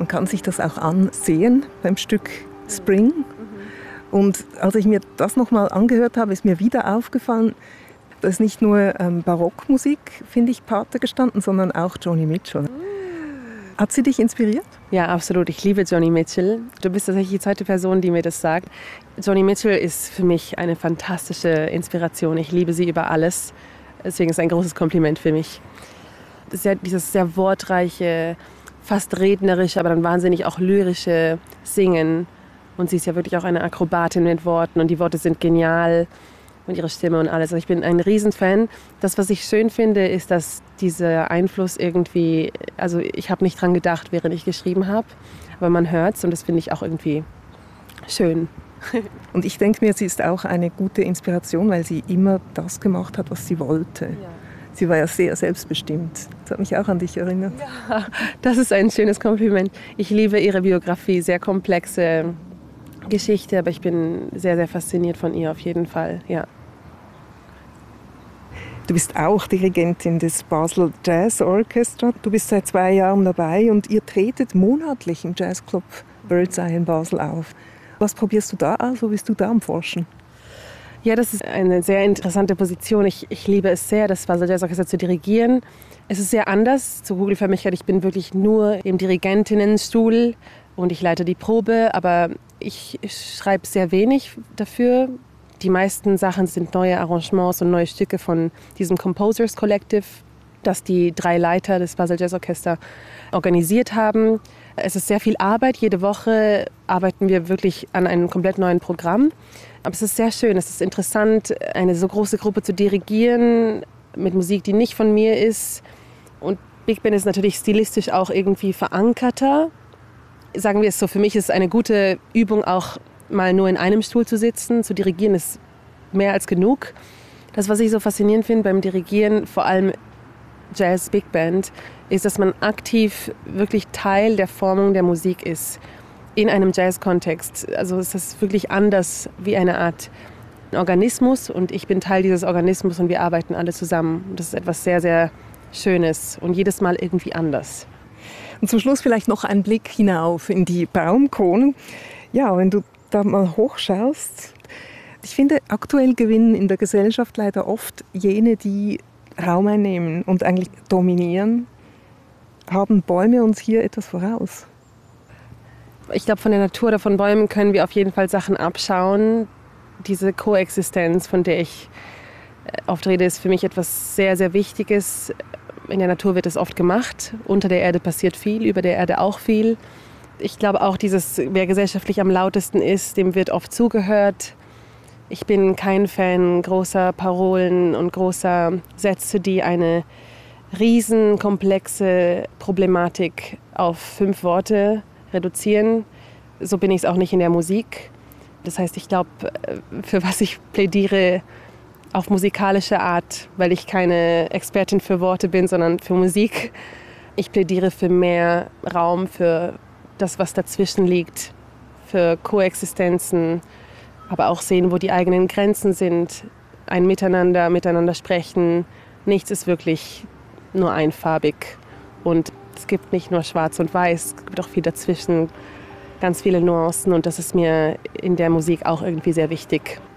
Man kann sich das auch ansehen beim Stück Spring. Und als ich mir das nochmal angehört habe, ist mir wieder aufgefallen, da ist nicht nur Barockmusik, finde ich, Pate gestanden, sondern auch Joni Mitchell. Hat sie dich inspiriert? Ja, absolut. Ich liebe Joni Mitchell. Du bist tatsächlich die zweite Person, die mir das sagt. Joni Mitchell ist für mich eine fantastische Inspiration. Ich liebe sie über alles. Deswegen ist es ein großes Kompliment für mich. Das ist ja dieses sehr wortreiche, fast rednerische, aber dann wahnsinnig auch lyrische Singen. Und sie ist ja wirklich auch eine Akrobatin mit Worten und die Worte sind genial und ihre Stimme und alles. Also ich bin ein Riesenfan. Das, was ich schön finde, ist, dass dieser Einfluss irgendwie, also ich habe nicht dran gedacht, während ich geschrieben habe, aber man hört es und das finde ich auch irgendwie schön. Und ich denke mir, sie ist auch eine gute Inspiration, weil sie immer das gemacht hat, was sie wollte. Ja. Sie war ja sehr selbstbestimmt. Das hat mich auch an dich erinnert. Ja, das ist ein schönes Kompliment. Ich liebe ihre Biografie, sehr komplexe Geschichte, aber ich bin sehr, sehr fasziniert von ihr auf jeden Fall, ja. Du bist auch Dirigentin des Basel Jazz Orchestra. Du bist seit 2 Jahren dabei und ihr tretet monatlich im Jazzclub Birdseye in Basel auf. Was probierst du da aus? Wo bist du da am Forschen? Ja, das ist eine sehr interessante Position. Ich liebe es sehr, das Basel Jazz Orchestra zu dirigieren. Es ist sehr anders zur Kugelförmigkeit. Ich bin wirklich nur im Dirigentinnenstuhl und ich leite die Probe, aber ich schreibe sehr wenig dafür. Die meisten Sachen sind neue Arrangements und neue Stücke von diesem Composers Collective, das die 3 Leiter des Basel Jazz Orchestra organisiert haben. Es ist sehr viel Arbeit. Jede Woche arbeiten wir wirklich an einem komplett neuen Programm. Aber es ist sehr schön, es ist interessant, eine so große Gruppe zu dirigieren mit Musik, die nicht von mir ist. Und Big Band ist natürlich stilistisch auch irgendwie verankerter. Sagen wir es so, für mich ist es eine gute Übung, auch mal nur in einem Stuhl zu sitzen. Zu dirigieren ist mehr als genug. Das, was ich so faszinierend finde beim Dirigieren, vor allem Jazz Big Band, ist, dass man aktiv wirklich Teil der Formung der Musik ist in einem Jazz-Kontext. Also es ist wirklich anders wie eine Art Organismus und ich bin Teil dieses Organismus und wir arbeiten alle zusammen. Das ist etwas sehr, sehr Schönes und jedes Mal irgendwie anders. Und zum Schluss vielleicht noch ein Blick hinauf in die Baumkronen. Ja, wenn du da mal hochschaust, ich finde, aktuell gewinnen in der Gesellschaft leider oft jene, die Raum einnehmen und eigentlich dominieren. Haben Bäume uns hier etwas voraus? Ich glaube, von der Natur oder von Bäumen können wir auf jeden Fall Sachen abschauen. Diese Koexistenz, von der ich oft rede, ist für mich etwas sehr, sehr Wichtiges. In der Natur wird es oft gemacht. Unter der Erde passiert viel, über der Erde auch viel. Ich glaube auch, wer gesellschaftlich am lautesten ist, dem wird oft zugehört. Ich bin kein Fan großer Parolen und großer Sätze, die eine riesenkomplexe Problematik auf 5 Worte reduzieren. So bin ich es auch nicht in der Musik. Das heißt, ich glaube, für was ich plädiere, auf musikalische Art, weil ich keine Expertin für Worte bin, sondern für Musik. Ich plädiere für mehr Raum, für das, was dazwischen liegt, für Koexistenzen, aber auch sehen, wo die eigenen Grenzen sind, ein miteinander sprechen. Nichts ist wirklich nur einfarbig und es gibt nicht nur schwarz und weiß, es gibt auch viel dazwischen, ganz viele Nuancen und das ist mir in der Musik auch irgendwie sehr wichtig.